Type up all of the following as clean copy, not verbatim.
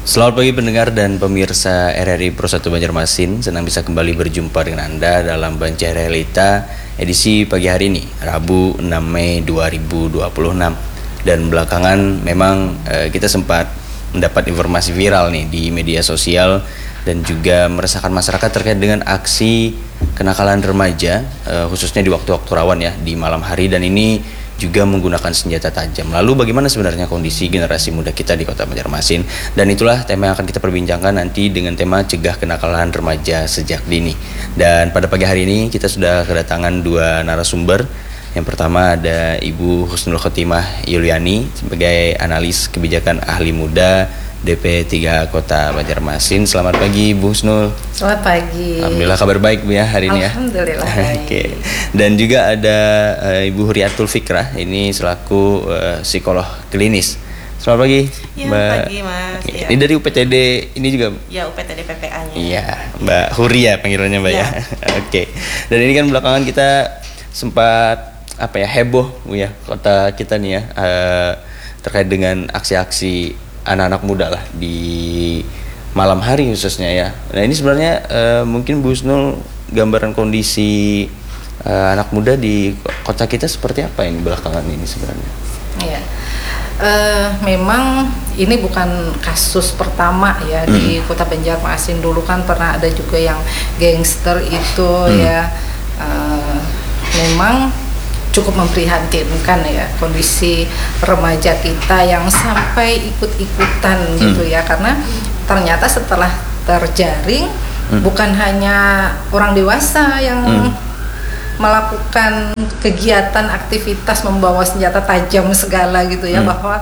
Selamat pagi pendengar dan pemirsa RRI Pro 1 Banjarmasin. Senang bisa kembali berjumpa dengan Anda dalam Banjar Realita edisi pagi hari ini, Rabu 6 Mei 2026. Dan belakangan memang kita sempat mendapat informasi viral nih di media sosial dan juga meresahkan masyarakat terkait dengan aksi kenakalan remaja, khususnya di waktu-waktu rawan ya, di malam hari, dan ini juga menggunakan senjata tajam. Lalu bagaimana sebenarnya kondisi generasi muda kita di Kota Banjarmasin? Dan itulah tema yang akan kita perbincangkan nanti dengan tema cegah kenakalan remaja sejak dini. Dan pada pagi hari ini kita sudah kedatangan dua narasumber. Yang pertama ada Ibu Husnul Khotimah Yuliani sebagai analis kebijakan ahli muda DP 3 Kota Banjarmasin. Selamat pagi Bu Husnul. Selamat pagi. Alhamdulillah kabar baik Bu ya hari ini ya. Alhamdulillah baik. Oke. Dan juga ada Ibu Huriatul Fikrah, ini selaku psikolog klinis. Selamat pagi Ya, Mbak. pagi Mas. Ya. Ini dari UPTD ini juga. Ya, UPTD PPA-nya. Iya, Mbak Huria panggilannya Mbak ya. Oke. Dan ini kan belakangan kita sempat heboh Bu ya, kota kita nih ya, terkait dengan aksi-aksi anak-anak muda lah di malam hari khususnya ya. Nah ini sebenarnya mungkin Bu Husnul gambaran kondisi anak muda di kota kita seperti apa ini belakangan ini sebenarnya? Iya. Memang ini bukan kasus pertama ya di Kota Banjarmasin. Dulu kan pernah ada juga yang gangster itu ya. Memang cukup memprihatinkan ya kondisi remaja kita yang sampai ikut-ikutan gitu ya, karena ternyata setelah terjaring bukan hanya orang dewasa yang melakukan kegiatan aktivitas membawa senjata tajam segala gitu ya, bahwa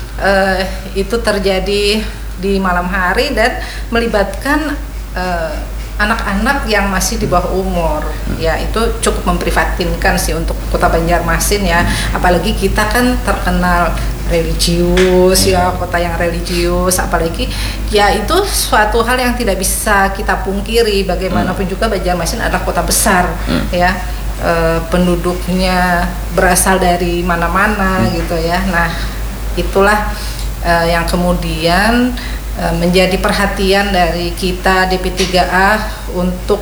itu terjadi di malam hari dan melibatkan anak-anak yang masih di bawah umur. Ya itu cukup memprihatinkan sih untuk Kota Banjarmasin ya, apalagi kita kan terkenal religius ya, kota yang religius, apalagi ya itu suatu hal yang tidak bisa kita pungkiri. Bagaimanapun juga Banjarmasin adalah kota besar ya, penduduknya berasal dari mana-mana gitu ya. Nah itulah yang kemudian menjadi perhatian dari kita DP3A untuk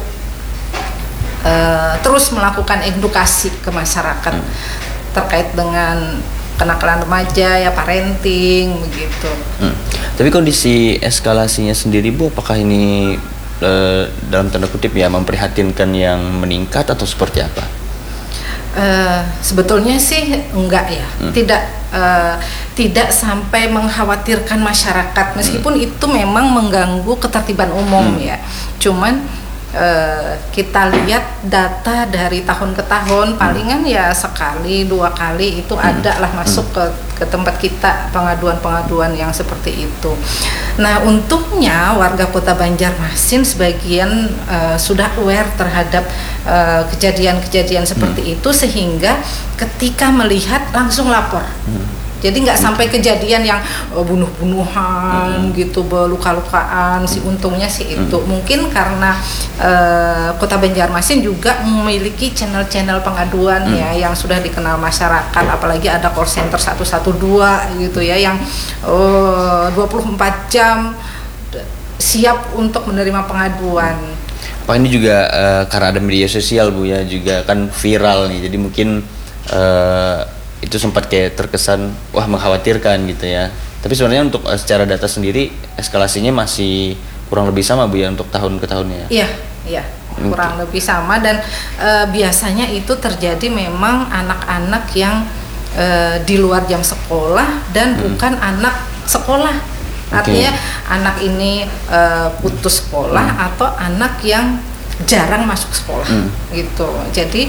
terus melakukan edukasi ke masyarakat terkait dengan kenakalan remaja ya, parenting begitu. Tapi kondisi eskalasinya sendiri Bu, apakah ini dalam tanda kutip ya memprihatinkan yang meningkat atau seperti apa? Sebetulnya sih enggak ya, tidak sampai mengkhawatirkan masyarakat, meskipun itu memang mengganggu ketertiban umum ya. Cuman kita lihat data dari tahun ke tahun, palingan ya sekali dua kali itu ada lah masuk ke tempat kita pengaduan-pengaduan yang seperti itu. Nah untungnya warga Kota Banjarmasin sebagian sudah aware terhadap kejadian-kejadian seperti itu, sehingga ketika melihat langsung lapor. Jadi nggak sampai kejadian yang bunuh-bunuhan gitu, luka-lukaan sih. Untungnya sih itu mungkin karena Kota Banjarmasin juga memiliki channel-channel pengaduan ya yang sudah dikenal masyarakat, apalagi ada call center 112 gitu ya yang 24 jam siap untuk menerima pengaduan. Pak ini juga karena ada media sosial Bu ya, juga kan viral nih, jadi mungkin itu sempat kayak terkesan wah mengkhawatirkan gitu ya. Tapi sebenarnya untuk secara data sendiri eskalasinya masih kurang lebih sama Bu ya untuk tahun ke tahunnya ya? Iya, kurang lebih sama, dan biasanya itu terjadi memang anak-anak yang di luar jam sekolah dan bukan anak sekolah. Artinya anak ini putus sekolah atau anak yang jarang masuk sekolah gitu. Jadi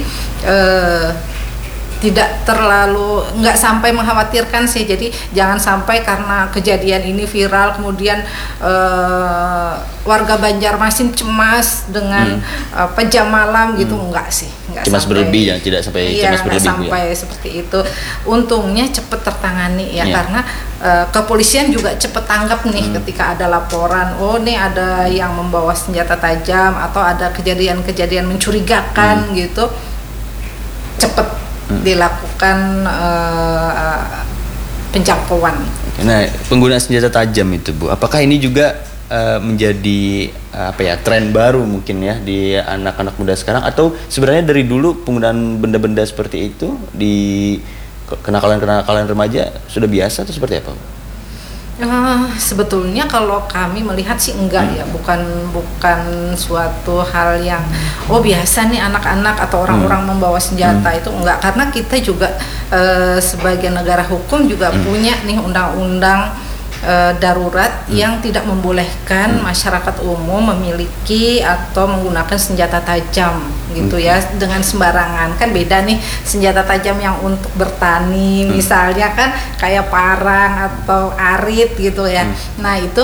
tidak terlalu, nggak sampai mengkhawatirkan sih. Jadi jangan sampai karena kejadian ini viral kemudian warga Banjarmasin cemas dengan jam malam gitu, enggak sih, enggak cemas sampai, berlebih ya, tidak sampai cemas berlebih sampai ya, seperti itu. Untungnya cepat tertangani ya, karena kepolisian juga cepat tanggap nih ketika ada laporan, oh nih ada yang membawa senjata tajam atau ada kejadian-kejadian mencurigakan gitu, cepat dilakukan penjangkauan. Nah, penggunaan senjata tajam itu Bu, apakah ini juga menjadi tren baru mungkin ya di anak-anak muda sekarang, atau sebenarnya dari dulu penggunaan benda-benda seperti itu di kenakalan-kenakalan remaja sudah biasa atau seperti apa? Sebetulnya kalau kami melihat sih enggak ya, bukan suatu hal yang biasa nih anak-anak atau orang-orang membawa senjata itu enggak, karena kita juga sebagai negara hukum juga punya nih undang-undang darurat yang tidak membolehkan masyarakat umum memiliki atau menggunakan senjata tajam gitu ya dengan sembarangan. Kan beda nih senjata tajam yang untuk bertani misalnya kan kayak parang atau arit gitu ya. Nah itu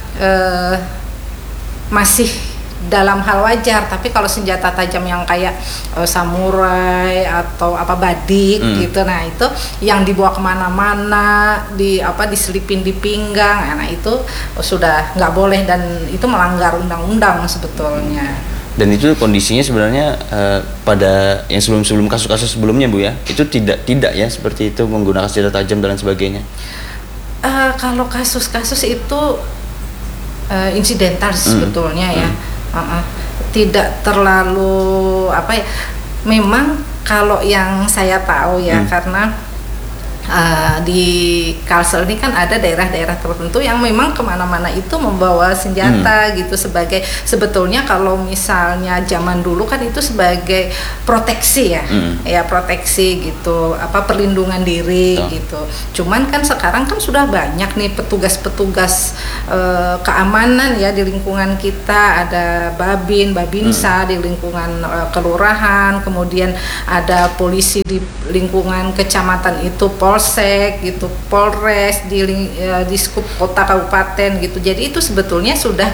masih dalam hal wajar, tapi kalau senjata tajam yang kayak samurai atau badik gitu, nah itu yang dibawa kemana-mana, diselipin di pinggang, nah itu sudah nggak boleh dan itu melanggar undang-undang sebetulnya. Dan itu kondisinya sebenarnya pada yang sebelum kasus-kasus sebelumnya Bu ya, itu tidak ya seperti itu menggunakan senjata tajam dan sebagainya. Kalau kasus-kasus itu insidental sebetulnya ya. Tidak terlalu memang kalau yang saya tahu ya, karena di Kalsel ini kan ada daerah-daerah tertentu yang memang kemana-mana itu membawa senjata gitu, sebagai sebetulnya kalau misalnya zaman dulu kan itu sebagai proteksi ya, ya proteksi gitu, perlindungan diri gitu. Cuman kan sekarang kan sudah banyak nih petugas-petugas keamanan ya di lingkungan kita, ada Babinsa di lingkungan kelurahan, kemudian ada polisi di lingkungan kecamatan itu, Polsek gitu, Polres di skup kota kabupaten gitu. Jadi itu sebetulnya sudah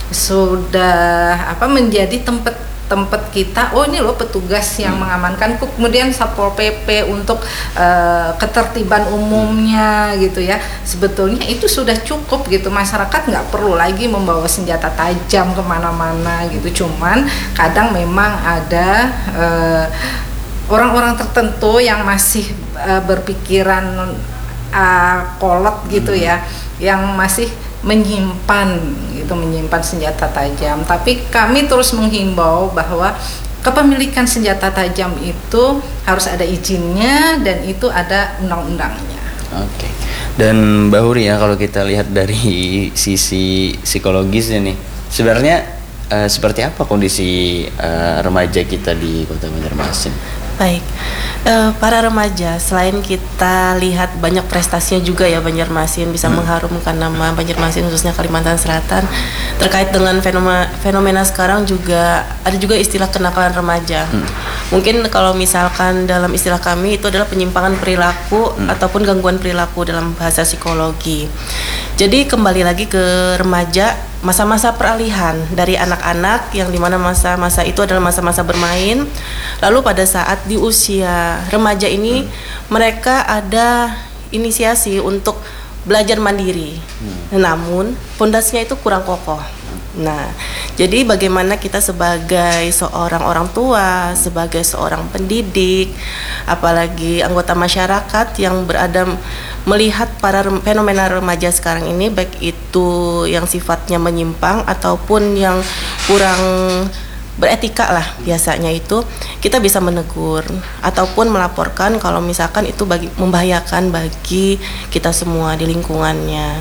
menjadi tempat kita. Ini loh petugas yang mengamankan, kemudian Satpol PP untuk ketertiban umumnya gitu ya. Sebetulnya itu sudah cukup gitu. Masyarakat nggak perlu lagi membawa senjata tajam kemana-mana gitu. Cuman kadang memang ada orang-orang tertentu yang masih berpikiran kolot gitu ya, yang masih menyimpan senjata tajam. Tapi kami terus menghimbau bahwa kepemilikan senjata tajam itu harus ada izinnya dan itu ada undang-undangnya. Oke. Dan Mbak Huri ya, kalau kita lihat dari sisi psikologisnya nih, sebenarnya seperti apa kondisi remaja kita di Kota Banjarmasin? Baik, para remaja, selain kita lihat banyak prestasinya juga ya Banjarmasin, bisa mengharumkan nama Banjarmasin khususnya Kalimantan Selatan. Terkait dengan fenomena sekarang juga ada juga istilah kenakalan remaja. Mungkin kalau misalkan dalam istilah kami itu adalah penyimpangan perilaku ataupun gangguan perilaku dalam bahasa psikologi. Jadi kembali lagi ke remaja, masa-masa peralihan dari anak-anak yang dimana masa-masa itu adalah masa-masa bermain. Lalu pada saat di usia remaja ini mereka ada inisiasi untuk belajar mandiri, namun pondasinya itu kurang kokoh. Nah, jadi bagaimana kita sebagai seorang orang tua, sebagai seorang pendidik, apalagi anggota masyarakat yang berada melihat para fenomena remaja sekarang ini, baik itu yang sifatnya menyimpang ataupun yang kurang beretika lah, biasanya itu kita bisa menegur ataupun melaporkan kalau misalkan itu membahayakan bagi kita semua di lingkungannya.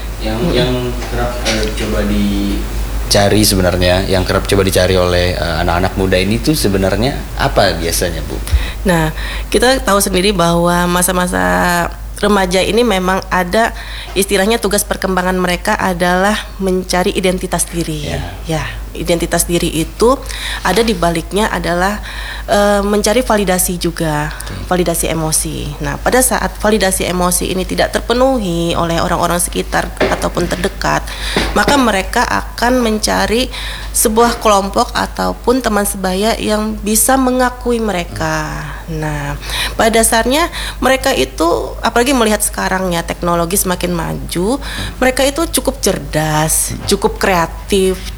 Yang kerap coba dicari sebenarnya, yang kerap coba dicari oleh anak-anak muda ini tuh sebenarnya apa biasanya, Bu? Nah, kita tahu sendiri bahwa masa-masa remaja ini memang ada istilahnya tugas perkembangan mereka adalah mencari identitas diri. Ya, identitas diri itu ada di baliknya adalah mencari validasi juga, validasi emosi. Nah, pada saat validasi emosi ini tidak terpenuhi oleh orang-orang sekitar ataupun terdekat, maka mereka akan mencari sebuah kelompok ataupun teman sebaya yang bisa mengakui mereka. Nah, pada dasarnya mereka itu, apalagi melihat sekarang ya teknologi semakin maju, mereka itu cukup cerdas, cukup kreatif, cukup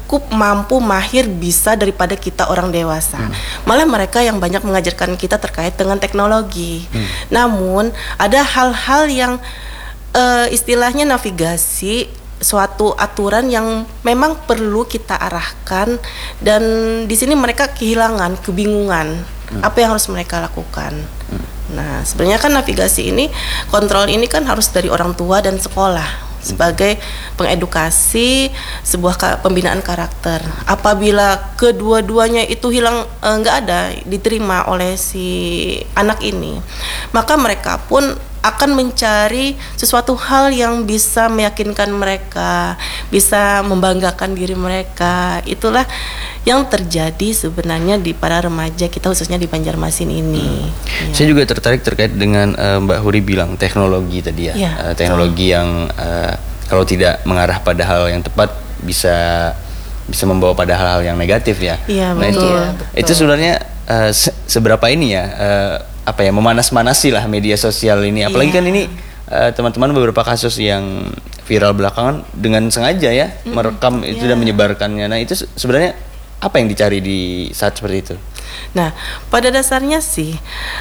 cukup mampu, mahir, bisa daripada kita orang dewasa. Malah mereka yang banyak mengajarkan kita terkait dengan teknologi. Namun ada hal-hal yang istilahnya navigasi, suatu aturan yang memang perlu kita arahkan, dan di sini mereka kehilangan, kebingungan apa yang harus mereka lakukan. Nah, sebenarnya kan navigasi ini, kontrol ini kan harus dari orang tua dan sekolah sebagai pengedukasi, sebuah pembinaan karakter. Apabila kedua-duanya itu hilang, nggak ada diterima oleh si anak ini, maka mereka pun akan mencari sesuatu hal yang bisa meyakinkan mereka, bisa membanggakan diri mereka. Itulah yang terjadi sebenarnya di para remaja kita, khususnya di Banjarmasin ini. Ya. Saya juga tertarik terkait dengan Mbak Huri bilang teknologi tadi ya, teknologi yang kalau tidak mengarah pada hal yang tepat bisa membawa pada hal-hal yang negatif ya. Iya, nah betul. Itu sebenarnya seberapa ini ya, apa ya, memanas-manasi lah media sosial ini. Apalagi kan ini teman-teman beberapa kasus yang viral belakangan dengan sengaja ya merekam itu dan menyebarkannya. Nah itu sebenarnya apa yang dicari di saat seperti itu? Nah, pada dasarnya sih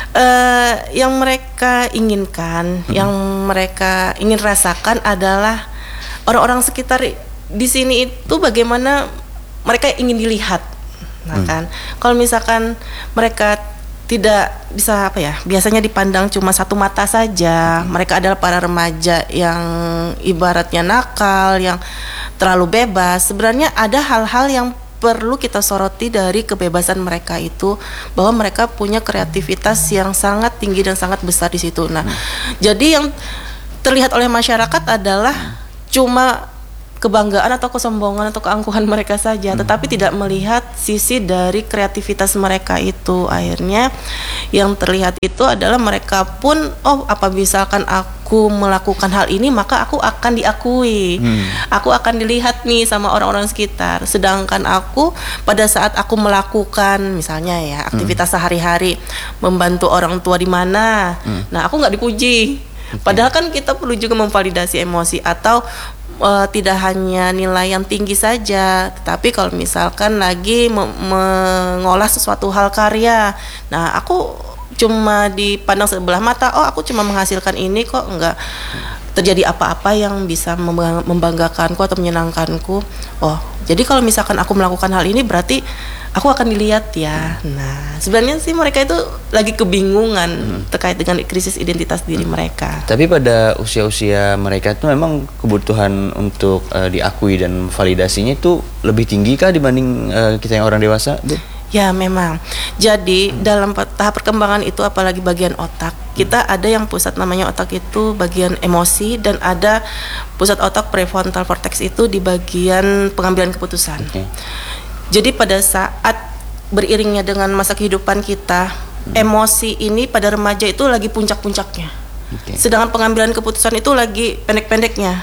yang mereka inginkan, yang mereka ingin rasakan adalah orang-orang sekitar di sini itu bagaimana mereka ingin dilihat. Nah kan, kalau misalkan mereka tidak bisa biasanya dipandang cuma satu mata saja, mereka adalah para remaja yang ibaratnya nakal, yang terlalu bebas. Sebenarnya ada hal-hal yang perlu kita soroti dari kebebasan mereka itu, bahwa mereka punya kreativitas yang sangat tinggi dan sangat besar di situ. Nah, jadi yang terlihat oleh masyarakat adalah cuma kebanggaan atau kesombongan atau keangkuhan mereka saja, tetapi tidak melihat sisi dari kreativitas mereka itu. Akhirnya yang terlihat itu adalah mereka pun, apa misalkan aku melakukan hal ini maka aku akan diakui, aku akan dilihat nih sama orang-orang sekitar. Sedangkan aku pada saat aku melakukan misalnya ya aktivitas sehari-hari, membantu orang tua di mana, nah aku nggak dipuji. Padahal kan kita perlu juga memvalidasi emosi, atau tidak hanya nilai yang tinggi saja, tetapi kalau misalkan lagi mengolah sesuatu hal karya, nah aku cuma dipandang sebelah mata, aku cuma menghasilkan ini kok, enggak terjadi apa-apa yang bisa membanggakanku atau menyenangkanku. Jadi kalau misalkan aku melakukan hal ini berarti aku akan dilihat ya. Nah, sebenarnya sih mereka itu lagi kebingungan terkait dengan krisis identitas diri mereka. Tapi pada usia-usia mereka itu memang kebutuhan untuk diakui dan validasinya itu lebih tinggi kah dibanding kita yang orang dewasa, Bu? Ya memang. Jadi dalam tahap perkembangan itu, apalagi bagian otak, kita ada yang pusat namanya otak itu bagian emosi, dan ada pusat otak prefrontal cortex itu di bagian pengambilan keputusan. Jadi pada saat beriringnya dengan masa kehidupan kita, emosi ini pada remaja itu lagi puncak-puncaknya. Sedangkan pengambilan keputusan itu lagi pendek-pendeknya.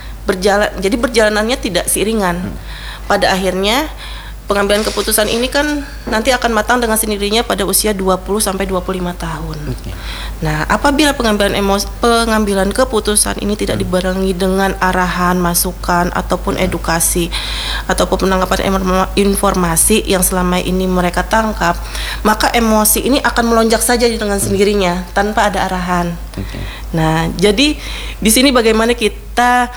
Jadi berjalanannya tidak seiringan. Pada akhirnya pengambilan keputusan ini kan nanti akan matang dengan sendirinya pada usia 20 sampai 25 tahun. Nah, apabila pengambilan keputusan ini tidak dibarengi dengan arahan, masukan ataupun edukasi ataupun penangkapan informasi yang selama ini mereka tangkap, maka emosi ini akan melonjak saja dengan sendirinya tanpa ada arahan. Nah, jadi di sini bagaimana kita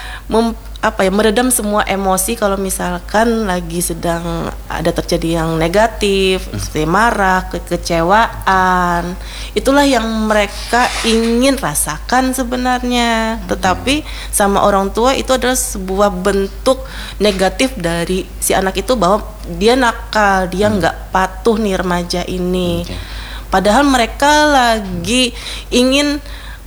meredam semua emosi kalau misalkan lagi sedang ada terjadi yang negatif, seperti marah, kekecewaan. Itulah yang mereka ingin rasakan sebenarnya. Tetapi sama orang tua itu adalah sebuah bentuk negatif dari si anak itu, bahwa dia nakal, dia nggak patuh nih remaja ini. Padahal mereka lagi ingin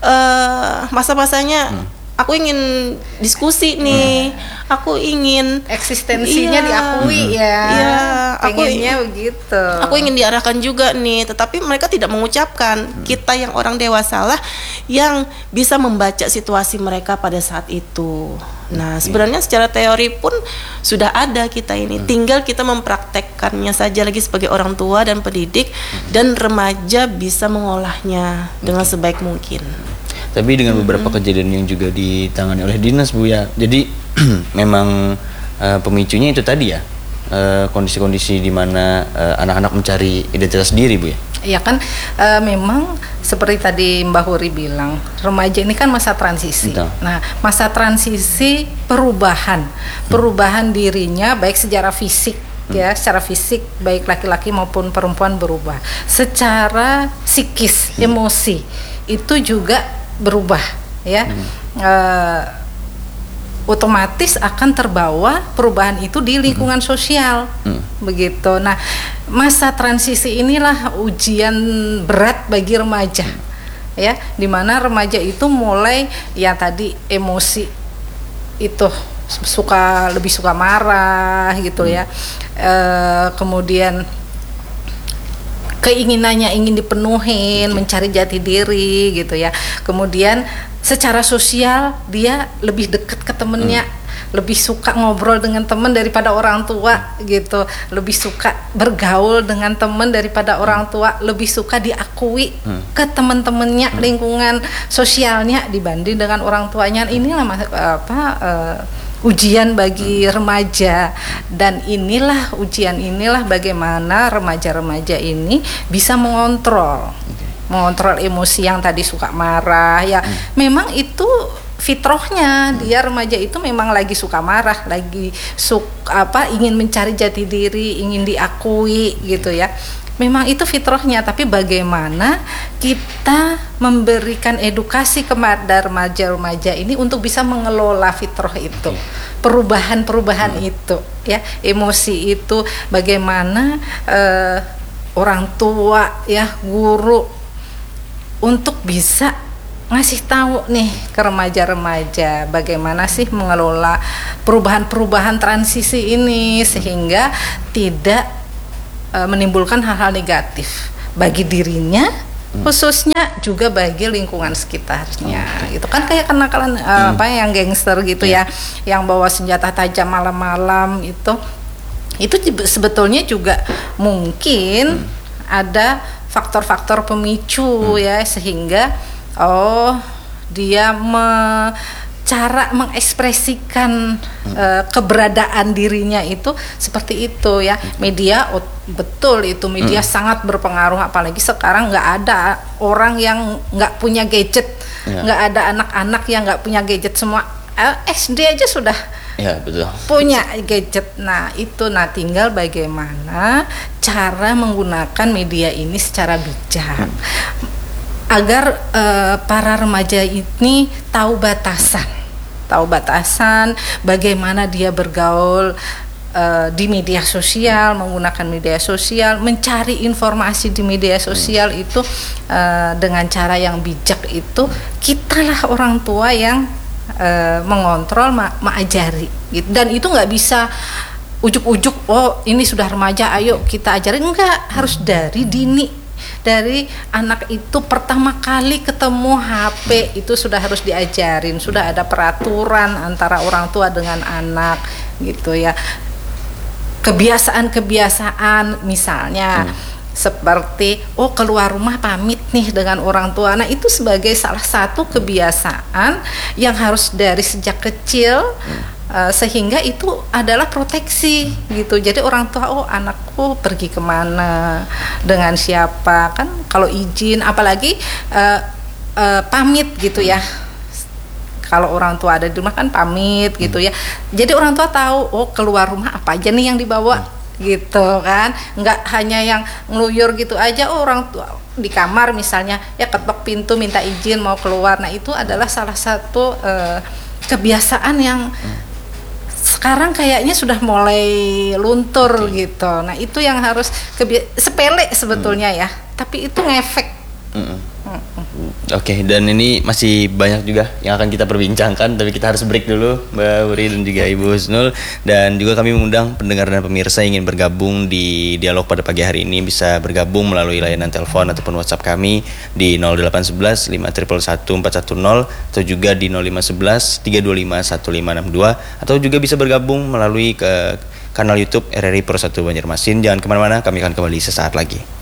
masa-masanya aku ingin diskusi nih, aku ingin eksistensinya diakui pengennya begitu. Aku ingin diarahkan juga nih, tetapi mereka tidak mengucapkan. Kita yang orang dewasa lah yang bisa membaca situasi mereka pada saat itu. Nah, sebenarnya secara teori pun sudah ada kita ini, tinggal kita mempraktekkannya saja lagi sebagai orang tua dan pendidik, dan remaja bisa mengolahnya dengan sebaik mungkin. Tapi dengan beberapa kejadian yang juga ditangani oleh dinas, Bu ya. Jadi memang pemicunya itu tadi ya, kondisi-kondisi di mana anak-anak mencari identitas diri, Bu ya? Ya kan, memang seperti tadi Mbak Huri bilang, remaja ini kan masa transisi. Betul. Nah, masa transisi perubahan dirinya baik secara fisik ya, secara fisik baik laki-laki maupun perempuan berubah. Secara psikis, emosi itu juga berubah ya. Otomatis akan terbawa perubahan itu di lingkungan sosial, begitu. Nah, masa transisi inilah ujian berat bagi remaja, ya, dimana remaja itu mulai ya tadi emosi itu lebih suka marah gitu ya, kemudian keinginannya ingin dipenuhin, mencari jati diri gitu ya. Kemudian secara sosial dia lebih dekat ke temennya, lebih suka ngobrol dengan teman daripada orang tua gitu, lebih suka bergaul dengan teman daripada orang tua, lebih suka diakui ke teman-temannya, lingkungan sosialnya dibanding dengan orang tuanya. Inilah ujian bagi remaja, dan ujian inilah bagaimana remaja-remaja ini bisa mengontrol emosi yang tadi suka marah ya. Memang itu fitrahnya, dia remaja itu memang lagi suka marah, lagi ingin mencari jati diri, ingin diakui gitu ya. Memang itu fitrahnya, tapi bagaimana kita memberikan edukasi kepada remaja-remaja ini untuk bisa mengelola fitrah itu, perubahan-perubahan itu ya, emosi itu, bagaimana orang tua ya, guru untuk bisa ngasih tahu nih ke remaja-remaja bagaimana sih mengelola perubahan-perubahan transisi ini sehingga tidak menimbulkan hal-hal negatif bagi dirinya, khususnya juga bagi lingkungan sekitarnya. Itu kan kayak kenakalan yang gangster gitu ya, yang bawa senjata tajam malam-malam itu sebetulnya juga mungkin ada faktor-faktor pemicu ya, sehingga dia cara mengekspresikan keberadaan dirinya itu seperti itu ya. Media betul itu, media sangat berpengaruh, apalagi sekarang nggak ada orang yang nggak punya gadget, nggak ada anak-anak yang nggak punya gadget, semua SD aja sudah betul, punya gadget. Nah tinggal bagaimana cara menggunakan media ini secara bijak agar para remaja ini tahu batasan bagaimana dia bergaul di media sosial, menggunakan media sosial, mencari informasi di media sosial itu dengan cara yang bijak. Itu kitalah orang tua yang mengontrol, mengajari gitu. Dan itu nggak bisa ujuk-ujuk, ini sudah remaja, ayo kita ajarin. Enggak, harus dari dini, dari anak itu pertama kali ketemu HP itu sudah harus diajarin, sudah ada peraturan antara orang tua dengan anak gitu ya. Kebiasaan misalnya seperti keluar rumah pamit nih dengan orang tua. Nah itu sebagai salah satu kebiasaan yang harus dari sejak kecil, sehingga itu adalah proteksi gitu. Jadi orang tua, anakku pergi kemana, dengan siapa, kan kalau izin, apalagi pamit gitu ya. Kalau orang tua ada di rumah kan pamit gitu ya. Jadi orang tua tahu keluar rumah apa aja nih yang dibawa gitu kan, nggak hanya yang ngeluyur gitu aja. Orang tua di kamar misalnya ya ketok pintu minta izin mau keluar. Nah itu adalah salah satu kebiasaan yang sekarang kayaknya sudah mulai luntur gitu. Nah itu yang harus sepele sebetulnya ya, tapi itu ngefek. Oke, dan ini masih banyak juga yang akan kita perbincangkan, tapi kita harus break dulu, Mbak Huri dan juga Ibu Husnul. Dan juga kami mengundang pendengar dan pemirsa yang ingin bergabung di dialog pada pagi hari ini bisa bergabung melalui layanan telepon ataupun WhatsApp kami di 0811 5111 410 atau juga di 0511 325 1562, atau juga bisa bergabung melalui ke kanal YouTube RRI Pro 1 Banjarmasin. Jangan kemana-mana, kami akan kembali sesaat lagi.